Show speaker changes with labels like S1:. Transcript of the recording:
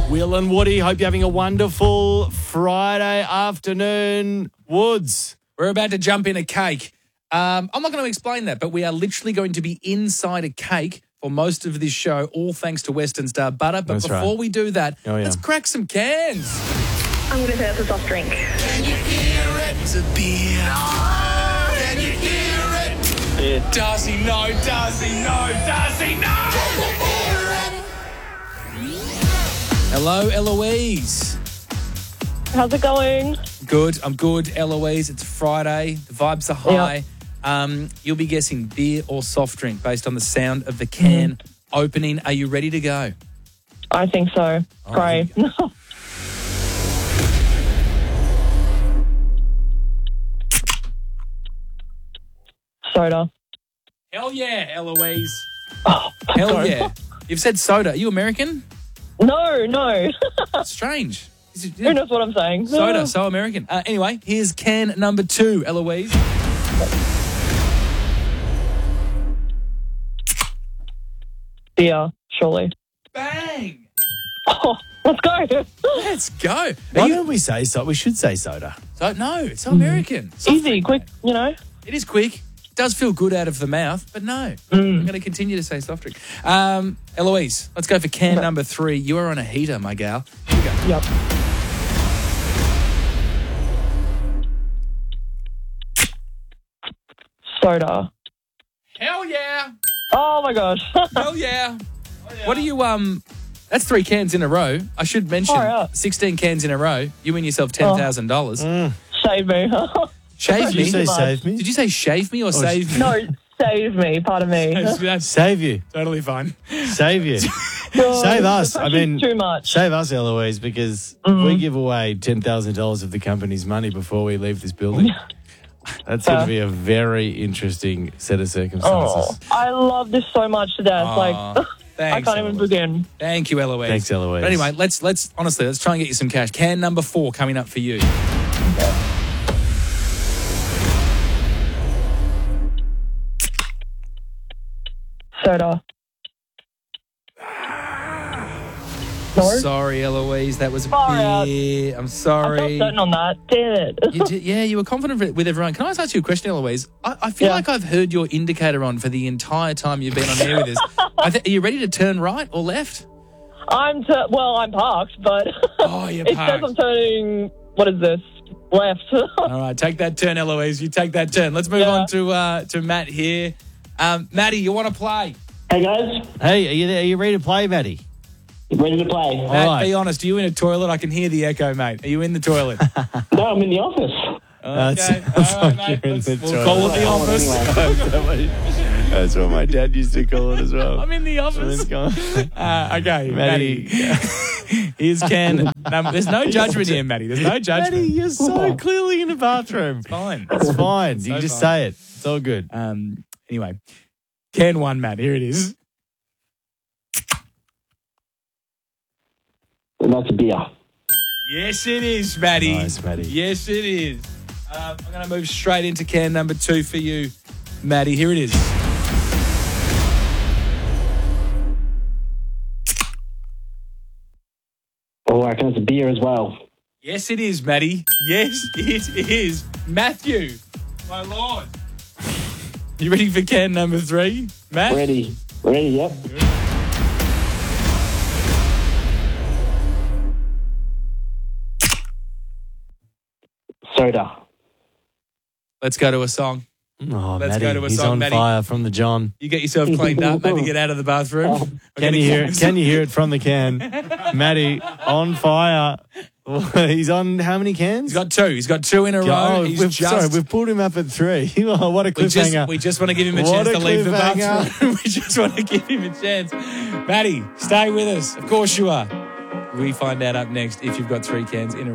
S1: Will and Woody, hope you're having a wonderful Friday afternoon. Woods.
S2: We're about to jump in a cake. I'm not going to explain that, but we are literally going to be inside a cake for most of this show, all thanks to Western Star Butter. But
S1: That's
S2: before
S1: right.
S2: we do that, let's crack some cans.
S3: I'm going to say that's a soft drink.
S2: Can you hear it? It's a beer. No. Can you hear it? Darcy, no. Darcy, no. Darcy, no. Hello, Eloise.
S3: How's it going?
S2: Good. I'm good, Eloise. It's Friday. The vibes are high. You'll be guessing beer or soft drink based on the sound of the can opening. Are you ready to go?
S3: I think so. Great. Soda.
S2: Hell yeah, Eloise.
S3: Oh,
S2: Hell
S3: sorry.
S2: yeah. You've said soda. Are you American?
S3: No.
S2: Strange. Is it-
S3: Who knows what I'm saying?
S2: Soda, so American. Anyway, here's can number 2, Eloise.
S3: Beer, surely.
S2: Bang!
S3: Oh, let's go.
S2: Let's go.
S1: Why don't we say so? We should say soda.
S2: No, it's so American. Soft
S3: Easy,
S2: drink,
S3: quick,
S2: mate.
S3: you know.
S2: It is quick. It does feel good out of the mouth, but no. I'm going to continue to say soft drink. Eloise, let's go for can number 3. You are on a heater, my gal. Here we go.
S3: Yep. Soda.
S2: Hell yeah.
S3: Oh my gosh.
S2: Hell yeah. What do you, that's 3 cans in a row. I should mention,
S3: Far out.
S2: 16 cans in a row. You win yourself $10,000.
S3: Save me.
S2: Shave
S1: Did you
S2: me?
S1: say
S3: much.
S1: save me?
S2: Did you say shave me or save me?
S3: No, save me. Pardon me.
S2: That's
S1: Save you.
S2: totally fine.
S1: Save you. Save us. I mean,
S3: too much.
S1: save us, Eloise, because we give away $10,000 of the company's money before we leave this building. That's going to be a very interesting set of
S3: Oh,
S1: circumstances.
S3: I love this so much to death. I
S2: Thanks,
S3: can't even
S2: Eloise.
S3: begin.
S2: Thank you, Eloise.
S1: Thanks, Eloise.
S2: But anyway, let's try and get you some cash. Can number 4 coming up for you.
S3: Soda. No?
S2: Sorry, Eloise, that was a
S3: Far out.
S2: beer. I'm
S3: I felt
S2: sorry.
S3: certain on that. Damn it.
S2: You were confident with everyone. Can I ask you a question, Eloise? I feel
S3: Yeah.
S2: like I've heard your indicator on for the entire time you've been on air with us. Are you ready to turn right or left?
S3: I'm parked, but
S2: Oh, you're
S3: it
S2: parked.
S3: says I'm turning, what is this? Left.
S2: All right, take that turn, Eloise. You take that turn. Let's move
S3: Yeah.
S2: on to Matt here. Matty, you want to play?
S4: Hey guys,
S1: Hey, are you there? Are you ready to play, Matty?
S4: ready to play?
S2: Matt,
S1: right.
S2: be honest. Are you in a toilet? I can hear the echo, mate. Are you in the toilet?
S4: No, I'm in the office.
S2: Okay.
S1: Sounds
S2: All right,
S1: like
S2: mate.
S1: you're in the
S2: We'll call it the
S4: Oh,
S2: office.
S4: anyway.
S1: That's what my dad used to call it as well.
S2: I'm in the office.
S1: Let's go.
S2: Okay,
S1: Matty.
S2: Matty. Here's can. There's no judgment here, Matty. There's no judgment.
S1: Matty, you're so clearly in the bathroom.
S2: Fine.
S1: It's fine. You
S2: So
S1: just
S2: fine.
S1: say it. It's all good.
S2: Anyway, can 1, Matt. Here it is.
S4: And that's a beer.
S2: Yes, it is, Matty.
S1: Nice, Matty.
S2: Yes, it is. I'm going to move straight into can number 2 for you, Matty. Here it is.
S4: Oh, I reckon it's a beer as well.
S2: Yes, it is, Matty. Yes, it is. Matthew, my lord. You ready for can number 3, Matt?
S4: Ready, yep. Soda.
S2: Let's go to a song.
S1: Oh,
S2: Let's
S1: Matty,
S2: go to a
S1: he's
S2: song,
S1: on
S2: Matty.
S1: fire from the John.
S2: You get yourself cleaned up, maybe get out of the bathroom.
S1: Can you hear it? Can you hear it from the can? Matty, on fire. He's on how many cans?
S2: He's got 2. He's got 2 in a row.
S1: Oh,
S2: He's
S1: we've pulled him up at 3. Oh, what a cliffhanger.
S2: we just want to give him a
S1: What
S2: chance
S1: a
S2: to leave the
S1: cliffhanger.
S2: bathroom. We just want to give him a chance. Matty, stay with us. Of course you are. We find out up next if you've got 3 cans in a row.